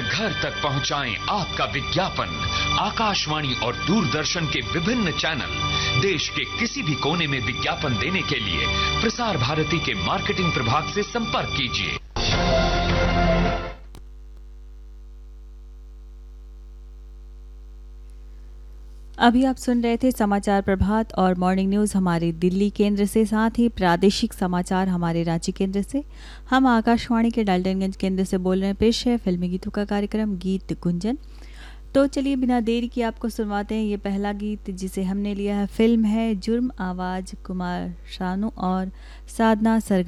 घर तक पहुंचाएं आपका विज्ञापन। आकाशवाणी और दूरदर्शन के विभिन्न चैनल देश के किसी भी कोने में विज्ञापन देने के लिए प्रसार भारती के मार्केटिंग प्रभाग से संपर्क कीजिए। अभी आप सुन रहे थे समाचार प्रभात और मॉर्निंग न्यूज़ हमारे दिल्ली केंद्र से, साथ ही प्रादेशिक समाचार हमारे रांची केंद्र से। हम आकाशवाणी के डाल्टनगंज केंद्र से बोल रहे हैं। पेश है फिल्मी गीतों का कार्यक्रम गीत गुंजन। तो चलिए बिना देरी की आपको सुनवाते हैं ये पहला गीत, जिसे हमने लिया है। फिल्म है जुर्म, आवाज़ कुमार शानू और साधना सरगम।